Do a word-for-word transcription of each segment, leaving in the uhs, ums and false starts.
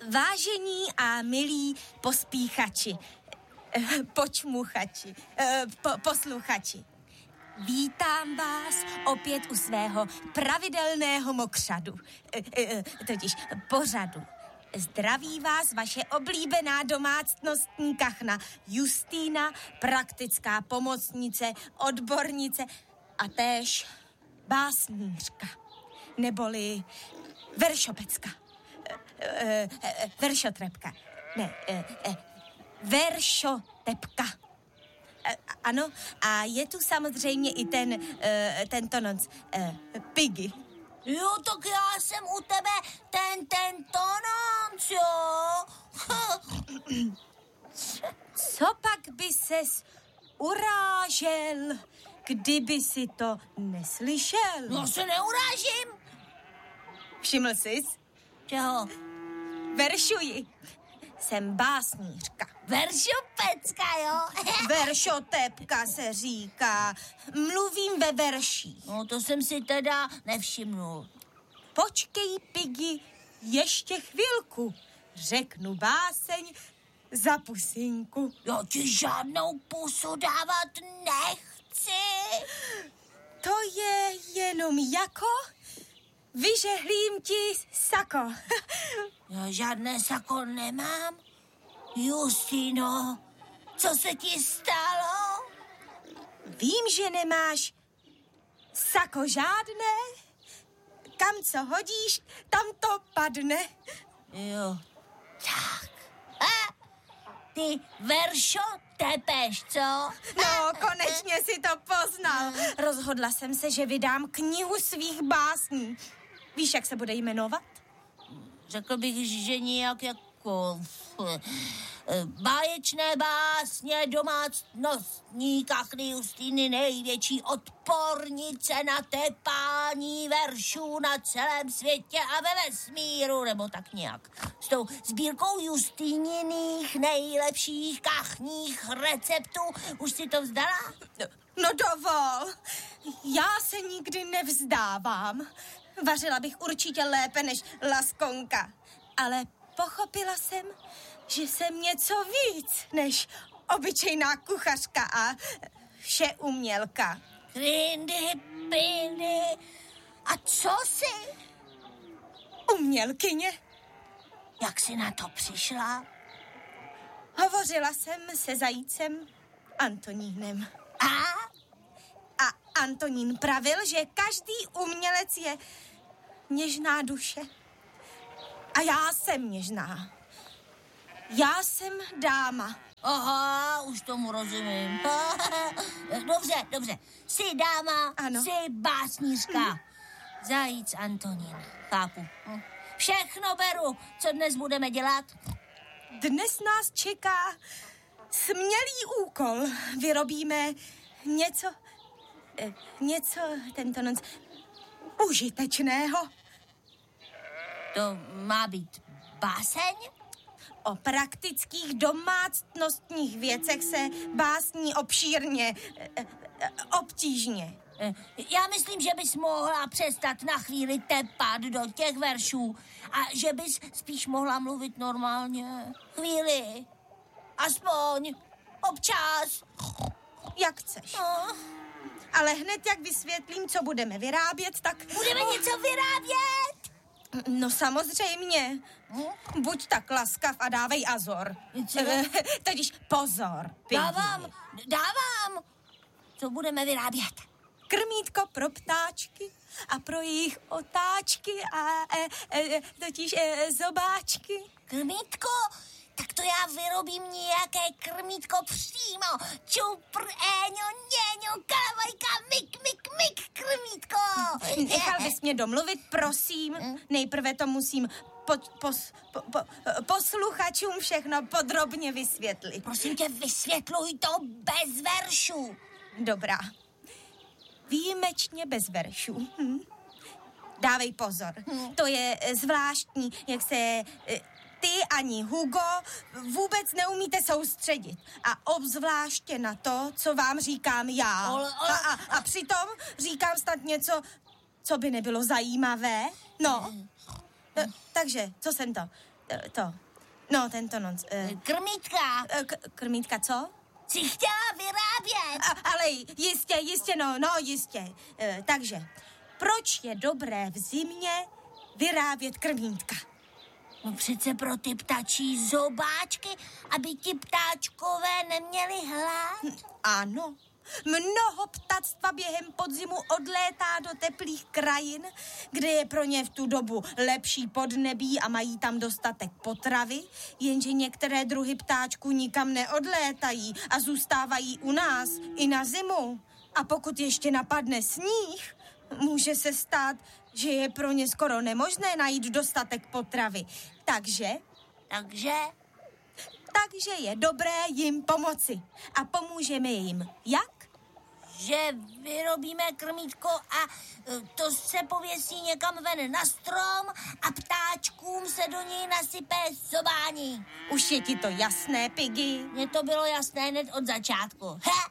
Vážení a milí pospíchači, počmuchači, po, posluchači, vítám vás opět u svého pravidelného mokřadu, totiž pořadu. Zdraví vás vaše oblíbená domácnostní kachna Justýna, praktická pomocnice, odbornice a též básnířka, neboli veršopecka, veršotrepka, ne, veršotepka. Ano, a je tu samozřejmě i ten, tento noc, Piggy. Jo, tak já jsem u tebe ten, ten tononc, jo. Co pak by ses urážel, kdyby si to neslyšel? No se neurážím. Všiml jsi? Čeho? Veršuji. Jsem básnířka. Veršopecka, jo? Veršotepka se říká. Mluvím ve verších. No to jsem si teda nevšimnul. Počkej, Piggy, ještě chvilku. Řeknu báseň za pusinku. Já ti žádnou pusu dávat nechci. To je jenom jako... Vyžehlím ti sako. Já žádné sako nemám. Justino, co se ti stalo? Vím, že nemáš sako žádné. Kam co hodíš, tam to padne. Jo, tak. A ty veršo tepeš, co? No, konečně si to poznal. Rozhodla jsem se, že vydám knihu svých básní. Víš, jak se bude jmenovat? Řekl bych, že nějak jako... Báječné básně domácnostní kachny Justýny, největší odpornice na tepání veršů na celém světě a ve vesmíru, nebo tak nějak. S tou sbírkou Justýniných nejlepších kachních receptů. Už si to vzdala? No dovol, já se nikdy nevzdávám. Vařila bych určitě lépe než Laskonka, ale pochopila jsem, že jsem něco víc než obyčejná kuchařka a všeumělka. Krindy, pindy. A co jsi? Umělkyně. Jak jsi na to přišla? Hovořila jsem se zajícem Antonínem. A? A Antonín pravil, že každý umělec je něžná duše. A já jsem něžná. Já jsem dáma. Aha, už tomu rozumím. Dobře, dobře. Jsi dáma, ano. Jsi básnířka. Hm. Zajíc Antonín, chápu. Hm. Všechno beru. Co dnes budeme dělat? Dnes nás čeká smělý úkol. Vyrobíme něco, něco, tento noc, užitečného. To má být báseň? O praktických domácnostních věcech se básní obšírně, obtížně. Já myslím, že bys mohla přestat na chvíli tepat do těch veršů a že bys spíš mohla mluvit normálně. Chvíli. Aspoň. Občas. Jak chceš. No. Ale hned, jak vysvětlím, co budeme vyrábět, tak... Budeme oh. něco vyrábět? No samozřejmě. Hm? Buď tak laskav a dávej azor. Totiž pozor. Piggy. Dávám, dávám. Co budeme vyrábět? Krmítko pro ptáčky a pro jejich otáčky a e, e, totiž e, zobáčky. Krmítko? Tak to já vyrobím nějaké krmítko přímo. Čupr, éňo, něňo, kalavajka, mik, mik, mik, krmítko. Nechal bys mě domluvit, prosím. Nejprve to musím po, pos, po, po, posluchačům všechno podrobně vysvětlit. Prosím tě, vysvětluj to bez veršů. Dobrá. Výjimečně bez veršů. Hm. Dávej pozor. Hm. To je zvláštní, jak se... Ty ani Hugo vůbec neumíte soustředit. A obzvláště na to, co vám říkám já. Ale, ale... A, a, a přitom říkám snad něco, co by nebylo zajímavé. No. T- takže, co jsem to? E, to. No, tento noc. E, Krmítka. e, k- krmítka, co? Jsi chtěla vyrábět. A, ale jistě, jistě, no, no, jistě. E, takže, proč je dobré v zimě vyrábět krmítka? No přece pro ty ptačí zobáčky, aby ti ptáčkové neměli hlad. Ano. Mnoho ptactva během podzimu odlétá do teplých krajin, kde je pro ně v tu dobu lepší podnebí a mají tam dostatek potravy, jenže některé druhy ptáčků nikam neodlétají a zůstávají u nás i na zimu. A pokud ještě napadne sníh, může se stát, že je pro ně skoro nemožné najít dostatek potravy. Takže... Takže? Takže je dobré jim pomoci. A pomůžeme jim. Jak? Že vyrobíme krmítko a to se pověsí někam ven na strom a ptáčkům se do něj nasype zobání. Už je ti to jasné, Piggy? Mně to bylo jasné hned od začátku.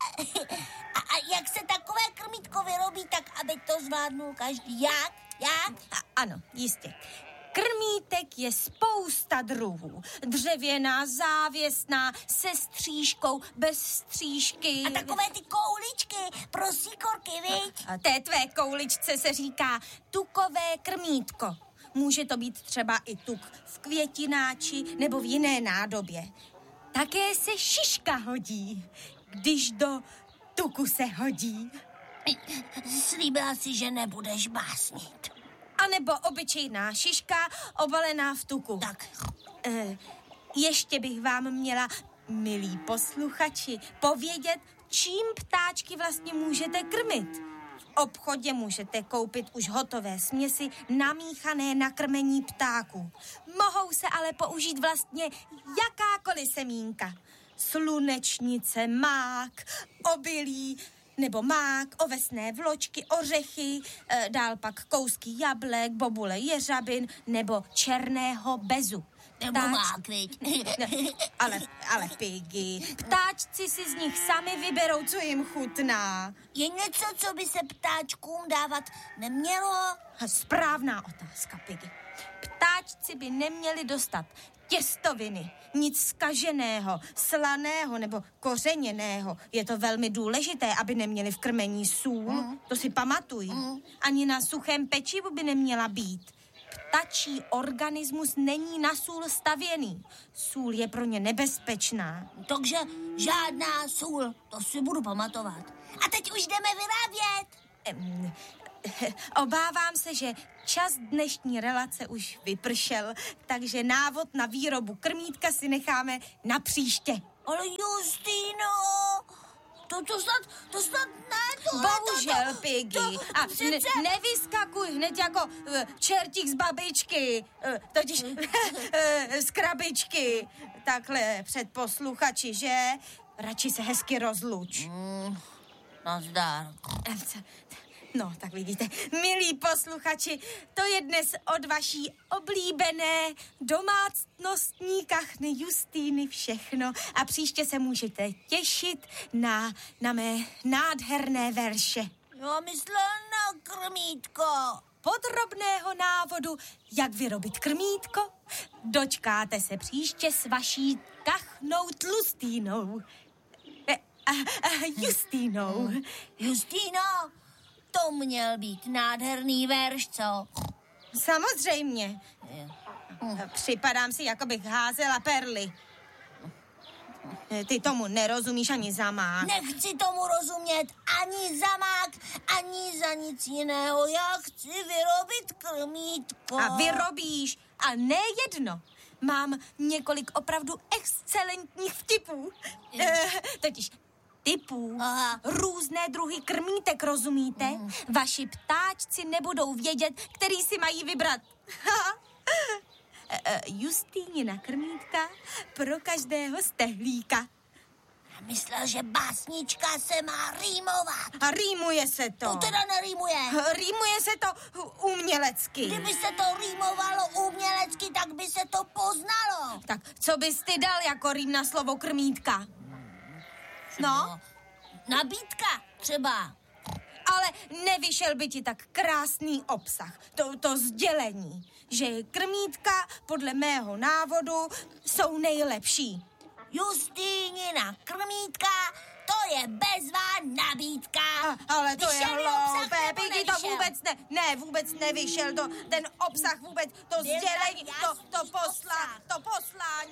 a, a jak se takové krmítko vyrobí, tak aby to zvládnul každý? Jak? Jak? A, ano, jistě. Krmítek je spousta druhů. Dřevěná, závěsná, se střížkou, bez střížky. A takové ty kouličky pro síkorky, viď? A té tvé kouličce se říká tukové krmítko. Může to být třeba i tuk v květináči nebo v jiné nádobě. Také se šiška hodí, když do tuku se hodí. Slíbila si, že nebudeš básnit. A nebo obyčejná šiška obalená v tuku. Tak. E, ještě bych vám měla, milí posluchači, povědět, čím ptáčky vlastně můžete krmit. V obchodě můžete koupit už hotové směsi namíchané na krmení ptáků. Mohou se ale použít vlastně jakákoliv semínka. Slunečnice, mák, obilí, nebo mák, ovesné vločky, ořechy, e, dál pak kousky jablek, bobule jeřabin nebo černého bezu. Nebo mák, viď? Ne, ale, ale Piggy, ptáčci si z nich sami vyberou, co jim chutná. Je něco, co by se ptáčkům dávat nemělo? Správná otázka, Piggy. Ptáčci by neměli dostat těstoviny, nic zkaženého, slaného nebo kořeněného. Je to velmi důležité, aby neměli v krmení sůl. Mm. To si pamatuj. Mm. Ani na suchém pečivu by neměla být. Ptačí organismus není na sůl stavěný. Sůl je pro ně nebezpečná. Takže žádná sůl, to si budu pamatovat. A teď už jdeme vyrábět. Um, Obávám se, že čas dnešní relace už vypršel, takže návod na výrobu krmítka si necháme na příště. Ale Justýno, to, to snad, to snad ne, to... Bohužel, to, to, Piggy. to, A přece... ne, nevyskakuj hned jako uh, čertík z babičky, uh, totiž uh, z krabičky. Takhle před posluchači, že? Radši se hezky rozluč. Mm, nazdar. No, tak vidíte, milí posluchači, to je dnes od vaší oblíbené domácnostní kachny Justýny všechno a příště se můžete těšit na, na mé nádherné verše. Já myslela na krmítko. Podrobného návodu, jak vyrobit krmítko, dočkáte se příště s vaší kachnou Tlustýnou. E, a, a, Justýnou. Justýno, to měl být nádherný verš, co? Samozřejmě. Připadám si, jako bych házela perly. Ty tomu nerozumíš ani za mák. Nechci tomu rozumět ani za mák, ani za nic jiného. Já chci vyrobit krmítko. A vyrobíš. A ne jedno. Mám několik opravdu excelentních vtipů. E, totiž typů. Aha. Různé druhy krmítek, rozumíte? Mm. Vaši ptáčci nebudou vědět, který si mají vybrat. Justýnina krmítka pro každého stehlíka. Já myslel, že básnička se má rýmovat. A rýmuje se to. To teda nerýmuje. Rýmuje se to umělecky. Kdyby se to rýmovalo umělecky, tak by se to poznalo. Tak co bys ty dal jako rým na slovo krmítka? No? Nabídka třeba. Ale nevyšel by ti tak krásný obsah, to, to sdělení, že krmítka podle mého návodu jsou nejlepší. Justýnina krmítka, to je bezvá nabídka. A, ale to Vyšel je hloupé, Piggy, to nevyšel? vůbec ne, ne, vůbec nevyšel, to, ten obsah vůbec, to Byl sdělení, tam to, to, jasný posla, obsah. to poslání.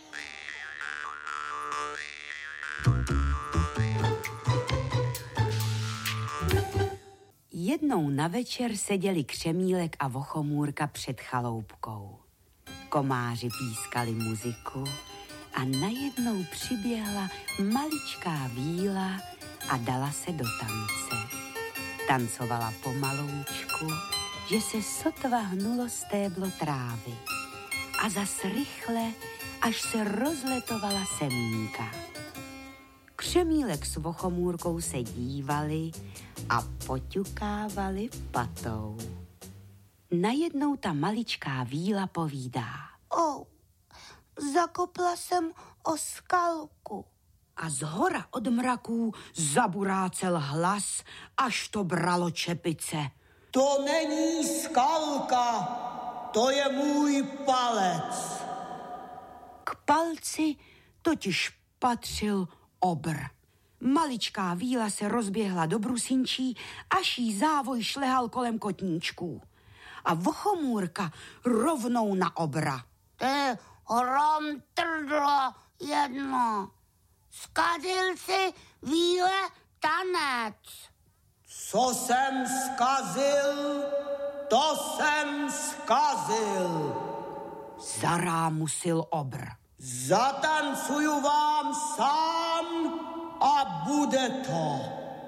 Jednou na večer seděli Křemílek a Vochomůrka před chaloupkou. Komáři pískali muziku a najednou přiběhla maličká víla a dala se do tance. Tancovala pomaloučku, že se sotva hnulo stéblo trávy a zas rychle, až se rozletovala semínka. Křemílek s Vochomůrkou se dívali a poťukávali patou. Najednou ta maličká víla povídá. Oh, zakopla jsem o skalku. A zhora od mraků zaburácel hlas, až to bralo čepice. To není skalka, to je můj palec. K palci totiž patřil obr. Maličká víla se rozběhla do brusinčí, až jí závoj šlehal kolem kotníčků. A Vochomůrka rovnou na obra. Ty hrom trdlo jedno. Zkazil si víle tanec. Co jsem zkazil, to jsem zkazil. Zarámusil obr. Zatancuju vám sám a bude to.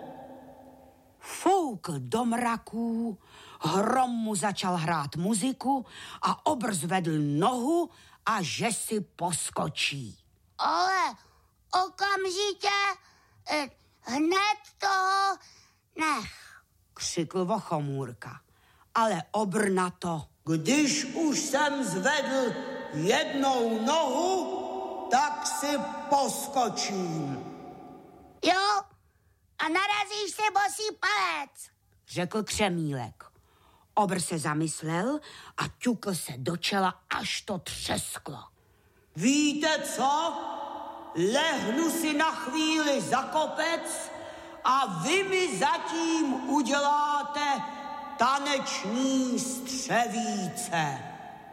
Foukl do mraků, hrom mu začal hrát muziku a obr zvedl nohu a že si poskočí. Ale okamžitě, eh, hned toho nech. Křikl Vochomůrka, ale obr na to. Když už jsem zvedl jednou nohu, tak si poskočím. Jo, a narazíš si bosý palec. Řekl Křemílek. Obr se zamyslel a ťukl se do čela, až to třesklo. Víte co? Lehnu si na chvíli za kopec a vy mi zatím uděláte taneční střevíce.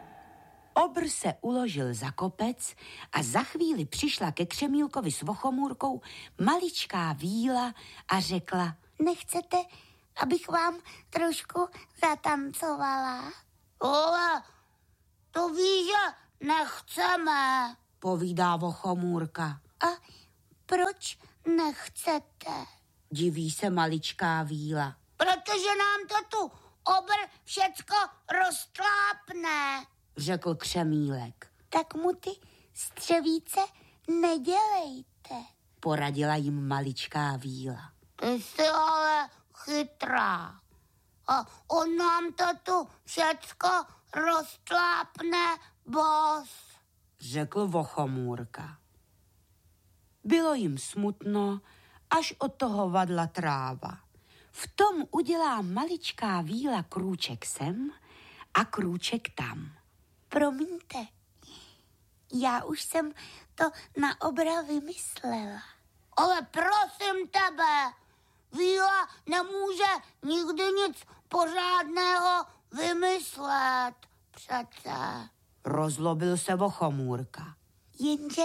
Obr se uložil za kopec a za chvíli přišla ke Křemílkovi s Vochomůrkou maličká víla a řekla: Nechcete, abych vám trošku zatancovala? Ale to víš, že nechceme. Povídá Vochomůrka. A proč nechcete? Diví se maličká víla. Protože nám to tu obr všecko roztlápne. Řekl Křemílek. Tak mu ty střevíce nedělejte. Poradila jim maličká víla. Ty jsi ale chytrá. A on nám to tu všecko roztlápne, boss. Řekl Vochomůrka. Bylo jim smutno, až od toho vadla tráva. V tom udělá maličká víla krůček sem a krůček tam. Promiňte, já už jsem to na obra vymyslela. Ale prosím tebe, víla nemůže nikdy nic pořádného vymyslet přece. Rozlobil se Vochomůrka. Jenže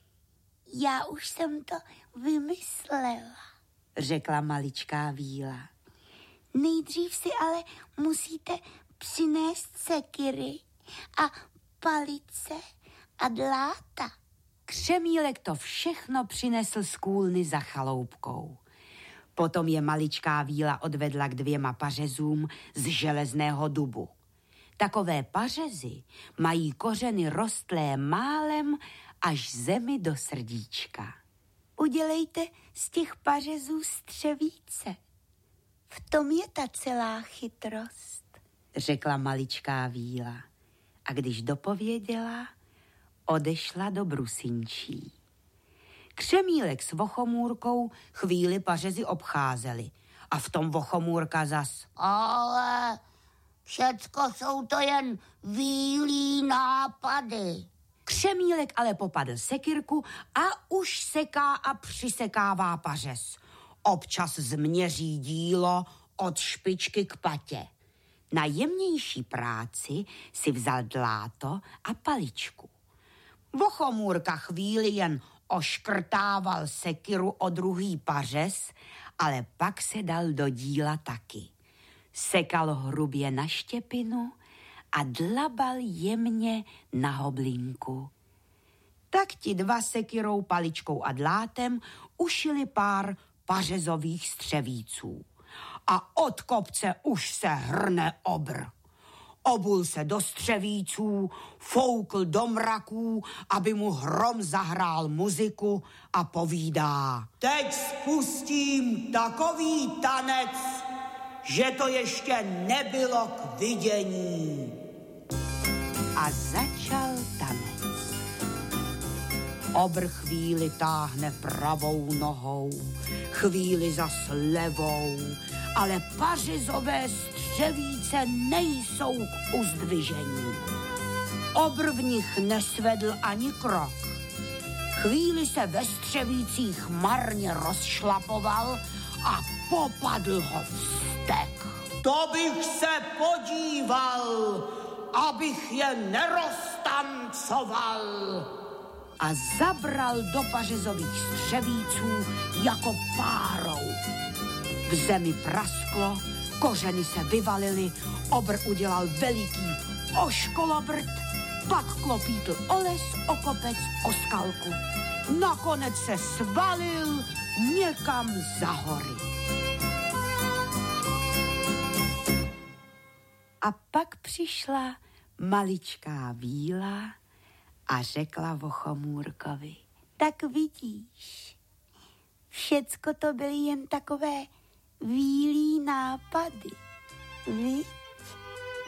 já už jsem to vymyslela, Řekla maličká víla. Nejdřív si ale musíte přinést sekyry a palice a dláta. Křemílek to všechno přinesl z kůlny za chaloupkou. Potom je maličká víla odvedla k dvěma pařezům z železného dubu. Takové pařezy mají kořeny rostlé málem až zemi do srdíčka. Udělejte z těch pařezů střevíce. V tom je ta celá chytrost, Řekla maličká víla. A když dopověděla, odešla do brusinčí. Křemílek s Vochomůrkou chvíli pařezy obcházeli A v tom Vochomůrka zas. Ale všecko jsou to jen výlí nápady. Křemílek ale popadl sekyrku a už seká a přisekává pařez. Občas změří dílo od špičky k patě. Na jemnější práci si vzal dláto a paličku. Vochomůrka chvíli jen oškrtával sekyru o druhý pařez, ale pak se dal do díla taky. Sekal hrubě na štěpinu a dlabal jemně na hoblinku. Tak ti dva sekyrou, paličkou a dlátem ušili pár pařezových střevíců. A od kopce už se hrne obr. Obul se do střevíců, foukl do mraků, aby mu hrom zahrál muziku a povídá. Teď spustím takový tanec, že to ještě nebylo k vidění. A začal tanec. Obr chvíli táhne pravou nohou, chvíli zas levou, ale pařezové střevíce nejsou k uzdvižení. Obr v nich nesvedl ani krok. Chvíli se ve střevících marně rozšlapoval a popadl ho vztek. To bych se podíval, abych je neroztancoval. A zabral do pařezových střevíců jako párou. V zemi prasklo, kořeny se vyvalily, obr udělal veliký oškolobrt, pak klopítl o les, o kopec, o skalku. Nakonec se svalil někam za hory. A pak přišla maličká víla a řekla Vochomůrkovi. Tak vidíš, všecko to byly jen takové výlí nápady, viď?